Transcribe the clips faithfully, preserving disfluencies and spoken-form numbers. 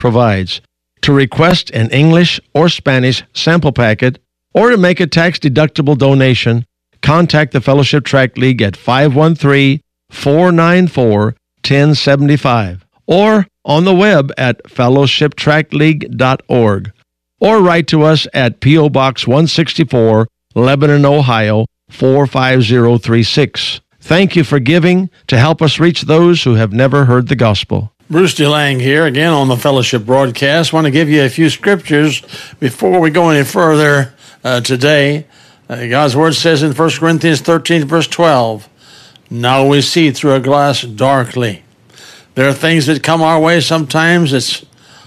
provides. To request an English or Spanish sample packet or to make a tax-deductible donation, contact the Fellowship Tract League at five one three, four nine four, one oh seven five or on the web at fellowship tract league dot org, or write to us at P O. Box one sixty-four, Lebanon, Ohio, four five zero three six. Thank you for giving to help us reach those who have never heard the gospel. Bruce DeLang here again on the Fellowship broadcast. I want to give you a few scriptures before we go any further uh, today. Uh, God's word says in First Corinthians thirteen, verse twelve, now we see through a glass darkly. There are things that come our way sometimes it's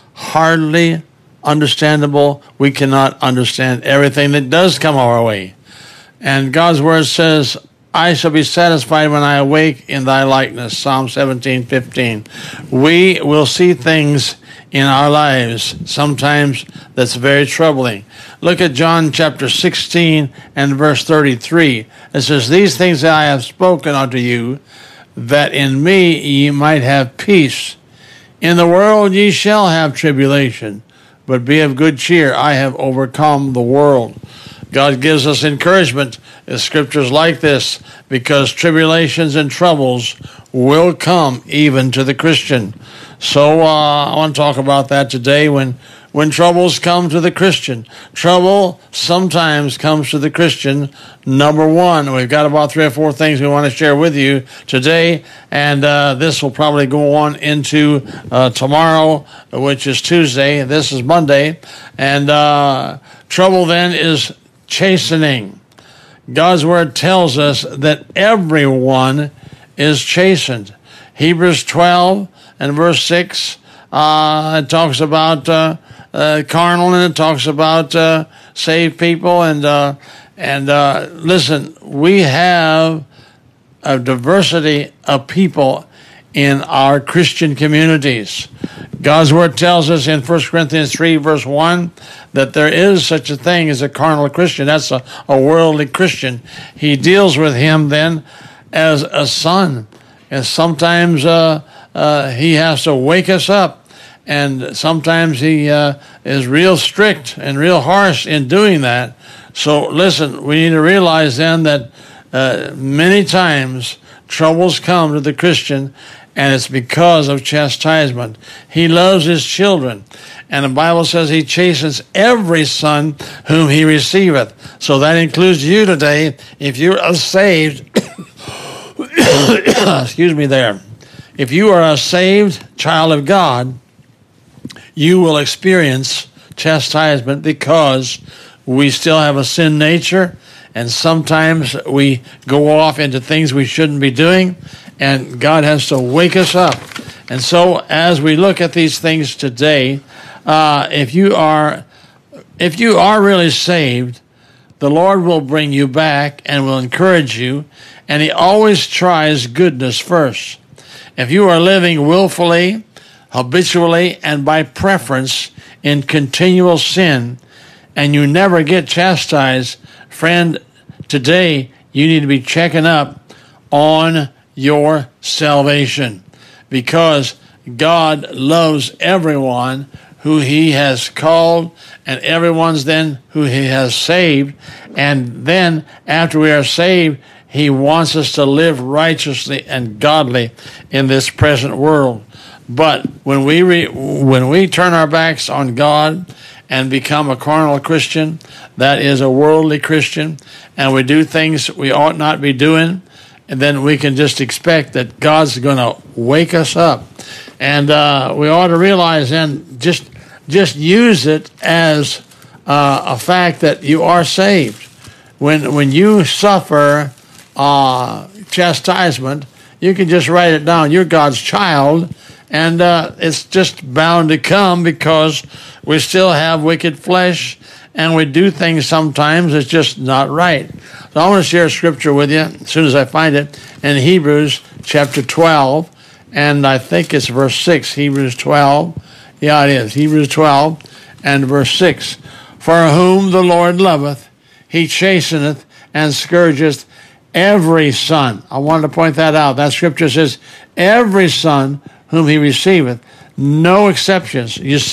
hardly understandable. We cannot understand everything that does come our way. And God's word says, I shall be satisfied when I awake in thy likeness, Psalm seventeen fifteen. We will see things in our lives sometimes that's very troubling. Look at John chapter sixteen and verse thirty-three. It says, these things that I have spoken unto you, that in me ye might have peace. In the world ye shall have tribulation, but be of good cheer. I have overcome the world. God gives us encouragement in scriptures like this because tribulations and troubles will come even to the Christian. So uh, I want to talk about that today. When when troubles come to the Christian, trouble sometimes comes to the Christian. Number one, we've got about three or four things we want to share with you today, and uh, this will probably go on into uh, tomorrow, which is Tuesday. This is Monday, and uh, trouble then is chastening. God's word tells us that everyone is chastened. Hebrews twelve and verse six, uh, it talks about uh, uh, carnal, and it talks about uh, saved people. And uh, and uh, listen, we have a diversity of people in our Christian communities. God's word tells us in First Corinthians three, verse one, that there is such a thing as a carnal Christian. That's a, a worldly Christian. He deals with him then as a son. And sometimes uh, uh, he has to wake us up. And sometimes he uh, is real strict and real harsh in doing that. So listen, we need to realize then that uh, many times troubles come to the Christian, and it's because of chastisement. He loves his children. And the Bible says he chastens every son whom he receiveth. So that includes you today. If you are saved, excuse me there. If you are a saved child of God, you will experience chastisement because we still have a sin nature, and sometimes we go off into things we shouldn't be doing, and God has to wake us up. And so as we look at these things today, uh, if you are if you are really saved, the Lord will bring you back and will encourage you, and he always tries goodness first. If you are living willfully, habitually, and by preference in continual sin, and you never get chastised, friend, today you need to be checking up on your salvation, because God loves everyone who he has called, and everyone's then who he has saved. And then after we are saved, he wants us to live righteously and godly in this present world. But when we re, when we turn our backs on God and become a carnal Christian, that is a worldly Christian, and we do things we ought not be doing, and then we can just expect that God's going to wake us up. And uh, we ought to realize then, just just use it as uh, a fact that you are saved. When when you suffer uh, chastisement, you can just write it down. You're God's child, and uh, it's just bound to come because we still have wicked flesh, and we do things sometimes that's just not right. So I want to share a scripture with you as soon as I find it in Hebrews chapter twelve, and I think it's verse six, Hebrews twelve. Yeah, it is, Hebrews twelve and verse six. For whom the Lord loveth, he chasteneth and scourgeth every son. I wanted to point that out. That scripture says, every son whom he receiveth. No exceptions. You